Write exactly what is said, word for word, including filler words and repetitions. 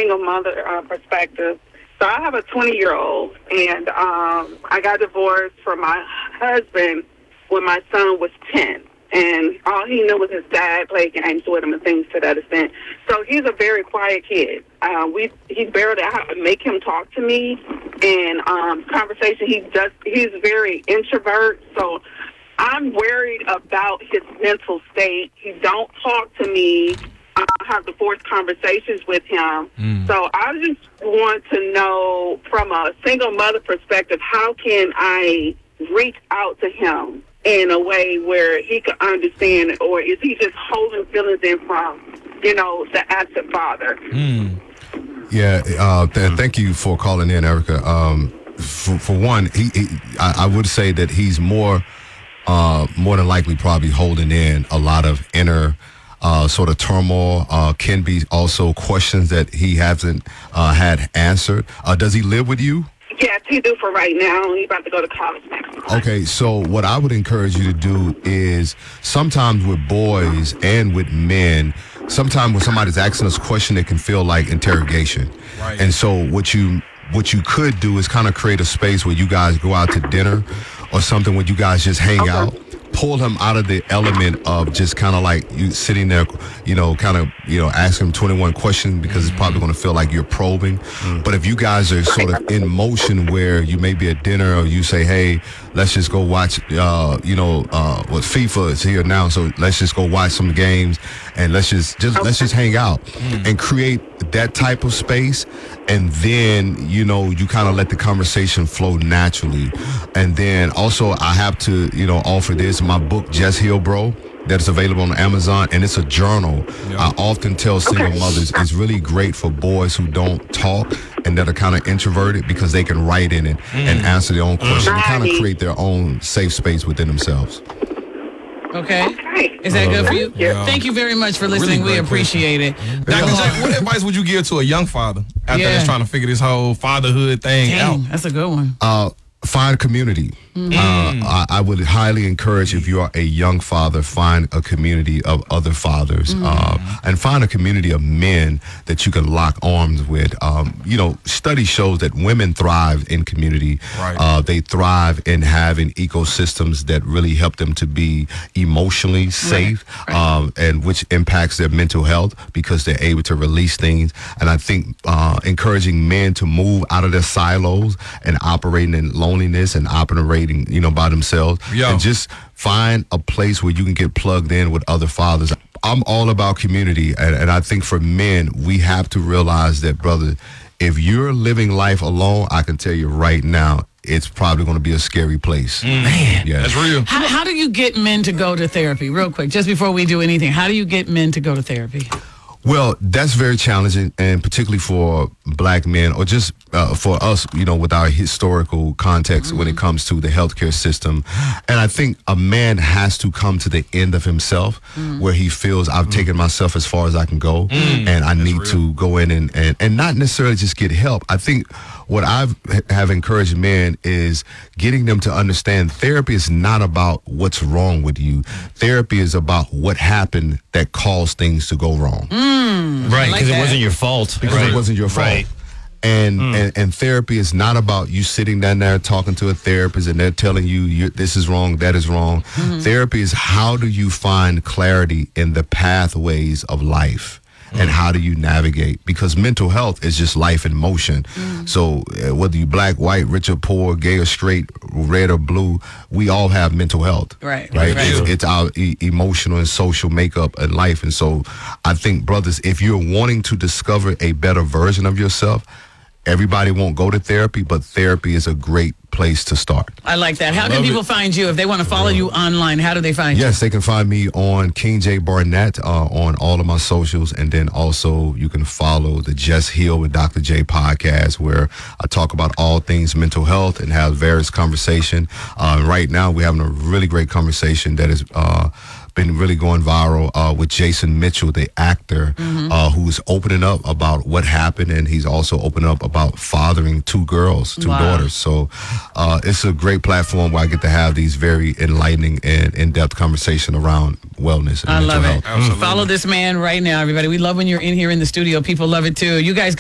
single mother uh, perspective. So I have a twenty-year-old, and um, I got divorced from my husband when my son was ten. And all he knew was his dad played games with him and things to that extent. So he's a very quiet kid. Uh, we he's barely, I have to make him talk to me. And um, conversation, he does, he's very introvert. So I'm worried about his mental state. He don't talk to me. I have to force conversations with him. Mm. So I just want to know, from a single mother perspective, how can I reach out to him in a way where he can understand, or is he just holding feelings in from, you know, the absent father? Mm. Yeah, uh, th- thank you for calling in, Erica. Um, for, for one, he, he I, I would say that he's more, uh, more than likely probably holding in a lot of inner uh, sort of turmoil. Uh, can be also questions that he hasn't uh, had answered. Uh, does he live with you? Yes, he do for right now. He's about to go to college next month. Okay, so what I would encourage you to do is, sometimes with boys and with men, sometimes when somebody's asking us a question, it can feel like interrogation. Right. And so what you what you could do is kind of create a space where you guys go out to dinner or something where you guys just hang okay. out. Pull him out of the element of just kind of like you sitting there, you know, kind of, you know, asking him twenty-one questions, because it's probably going to feel like you're probing. Mm. But if you guys are sort of in motion where you may be at dinner, or you say, hey, let's just go watch, uh, you know, uh, what FIFA is here now, so let's just go watch some games, and let's just, just okay. let's just hang out mm. and create that type of space. And then, you know, you kind of let the conversation flow naturally. And then also I have to, you know, offer this, my book, Just Heal Bro, that is available on Amazon, and it's a journal. Yep. I often tell single okay. mothers it's really great for boys who don't talk and that are kind of introverted, because they can write in it mm. and answer their own questions mm. and kind of create their own safe space within themselves. Okay. okay. Is that good for you? Yeah. Thank you very much for listening. Really we appreciate question. it. Doctor J, what advice would you give to a young father out yeah. there that's trying to figure this whole fatherhood thing Dang, out? That's a good one. Uh, find community. Mm. Uh, I, I would highly encourage, if you are a young father, find a community of other fathers mm. uh, and find a community of men that you can lock arms with. Um, you know, study shows that women thrive in community. Right. Uh, they thrive in having ecosystems that really help them to be emotionally safe, right. Right. Um, and which impacts their mental health, because they're able to release things. And I think uh, encouraging men to move out of their silos and operating in loneliness and operating, you know, by themselves, Yo. and just find a place where you can get plugged in with other fathers. I'm all about community, and, and I think for men, we have to realize that, brother, if you're living life alone, I can tell you right now, it's probably going to be a scary place. Mm. Man, yeah. That's real. How, how do you get men to go to therapy? Real quick, just before we do anything, how do you get men to go to therapy? Well, that's very challenging, and particularly for black men, or just uh, for us, you know, with our historical context mm-hmm. when it comes to the healthcare system. And I think a man has to come to the end of himself mm-hmm. where he feels, I've mm-hmm. taken myself as far as I can go, mm-hmm. and I that's need real. to go in and, and, and not necessarily just get help. I think what I've have encouraged men is getting them to understand therapy is not about what's wrong with you. Therapy is about what happened that caused things to go wrong. Mm, right, because like it wasn't your fault. Because right. it wasn't your fault. Right. And, mm. and and therapy is not about you sitting down there talking to a therapist and they're telling you, you this is wrong, that is wrong. Mm-hmm. Therapy is, how do you find clarity in the pathways of life? And how do you navigate? Because mental health is just life in motion. Mm. So uh, whether you black, white, rich or poor, gay or straight, red or blue, we all have mental health. Right. Right. right. It's, it's our e- emotional and social makeup in life. And so I think, brothers, if you're wanting to discover a better version of yourself, everybody won't go to therapy, but therapy is a great place to start. I like that. How can people it. find you if they want to follow you online? How do they find yes, you? Yes, they can find me on King J Barnett uh, on all of my socials, and then also you can follow the Just Heal with Doctor J podcast, where I talk about all things mental health and have various conversation. Uh, right now, we're having a really great conversation that is uh, been really going viral uh, with Jason Mitchell, the actor, mm-hmm. uh, who's opening up about what happened, and he's also opening up about fathering two girls, two wow. daughters. So uh, it's a great platform where I get to have these very enlightening and in-depth conversation around wellness and I mental love health. it. Absolutely. Follow this man right now, everybody. We love when you're in here in the studio. People love it too. You guys